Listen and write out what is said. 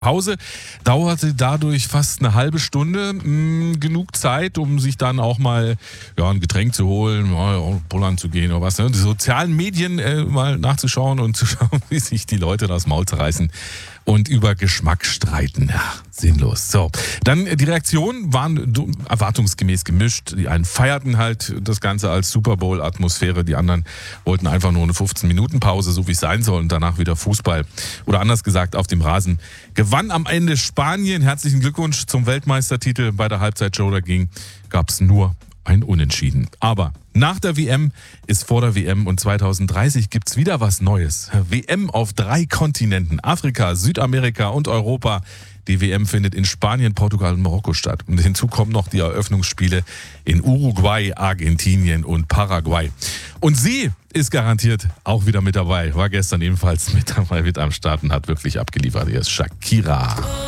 Pause dauerte dadurch fast eine halbe Stunde. Genug Zeit, um sich dann auch mal ein Getränk zu holen, pullern zu gehen oder was. Ne? Die sozialen Medien mal nachzuschauen und zu schauen, wie sich die Leute das Maul zerreißen und über Geschmack streiten. Ja, sinnlos. So, dann die Reaktionen waren erwartungsgemäß gemischt. Die einen feierten halt das Ganze als Super Bowl-Atmosphäre, die anderen wollten einfach nur eine 15-Minuten-Pause, so wie es sein soll, und danach wieder Fußball. Oder anders gesagt, auf dem Rasen gewann am Ende Spanien. Herzlichen Glückwunsch zum Weltmeistertitel. Bei der Halbzeitshow dagegen gab es nur ein Unentschieden. Aber nach der WM ist vor der WM und 2030 gibt's wieder was Neues. WM auf 3 Kontinenten: Afrika, Südamerika und Europa. Die WM findet in Spanien, Portugal und Marokko statt. Und hinzu kommen noch die Eröffnungsspiele in Uruguay, Argentinien und Paraguay. Und sie ist garantiert auch wieder mit dabei. War gestern ebenfalls mit dabei, mit am Start und hat wirklich abgeliefert. Hier ist Shakira.